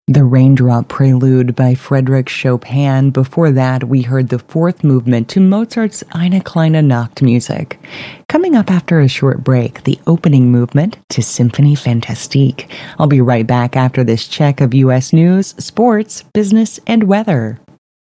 The Raindrop Prelude by Frédéric Chopin. Before that, we heard the fourth movement to Mozart's Eine kleine Nachtmusik. Coming up after a short break, the opening movement to Symphonie Fantastique. I'll be right back after this check of U.S. news, sports, business, and weather.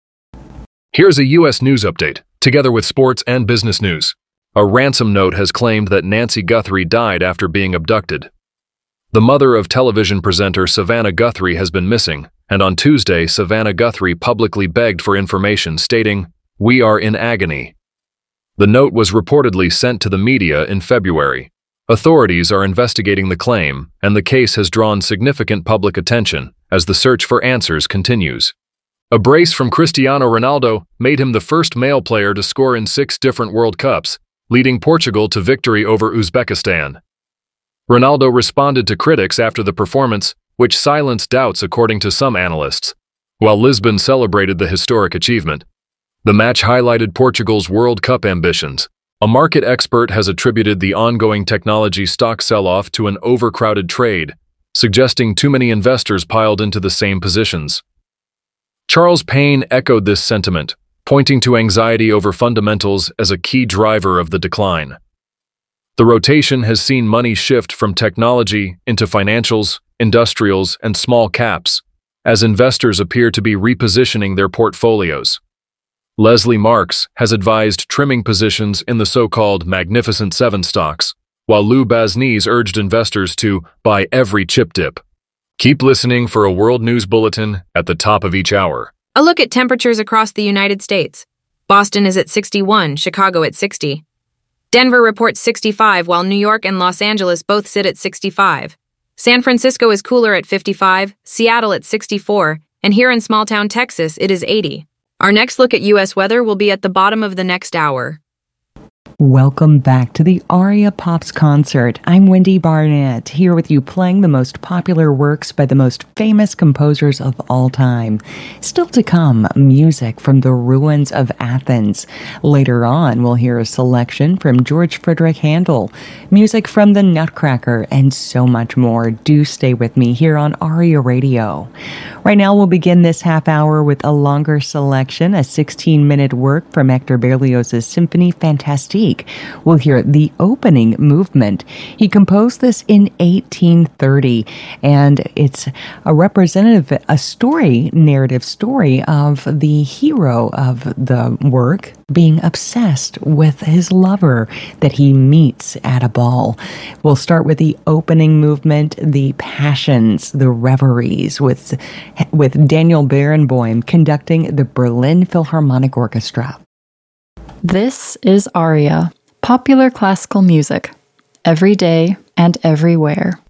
Here's a U.S. news update, together with sports and business news. A ransom note has claimed that Nancy Guthrie died after being abducted. The mother of television presenter Savannah Guthrie has been missing, and on Tuesday, Savannah Guthrie publicly begged for information, stating, "We are in agony." The note was reportedly sent to the media in February. Authorities are investigating the claim, and the case has drawn significant public attention as the search for answers continues. A brace from Cristiano Ronaldo made him the first male player to score in 6 different World Cups, leading Portugal to victory over Uzbekistan. Ronaldo responded to critics after the performance, which silenced doubts according to some analysts, while Lisbon celebrated the historic achievement. The match highlighted Portugal's World Cup ambitions. A market expert has attributed the ongoing technology stock sell-off to an overcrowded trade, suggesting too many investors piled into the same positions. Charles Payne echoed this sentiment, pointing to anxiety over fundamentals as a key driver of the decline. The rotation has seen money shift from technology into financials, industrials, and small caps, as investors appear to be repositioning their portfolios. Leslie Marks has advised trimming positions in the so-called Magnificent Seven stocks, while Lou Basnese urged investors to buy every chip dip. Keep listening for a world news bulletin at the top of each hour. A look at temperatures across the United States. Boston is at 61, Chicago at 60. Denver reports 65, while New York and Los Angeles both sit at 65. San Francisco is cooler at 55, Seattle at 64, and here in small-town Texas, it is 80. Our next look at U.S. weather will be at the bottom of the next hour. Welcome back to the Aria Pops concert. I'm Wendy Barnett, here with you playing the most popular works by the most famous composers of all time. Still to come, music from the ruins of Athens. Later on, we'll hear a selection from George Frideric Handel, music from the Nutcracker, and so much more. Do stay with me here on Aria Radio. Right now, we'll begin this half hour with a longer selection, a 16-minute work from Hector Berlioz's Symphonie Fantastique. We'll hear the opening movement. He composed this in 1830, and it's a representative, narrative story of the hero of the work being obsessed with his lover that he meets at a ball. We'll start with the opening movement, the passions, the reveries, with Daniel Barenboim conducting the Berlin Philharmonic Orchestra. This is Aria, popular classical music, every day and everywhere.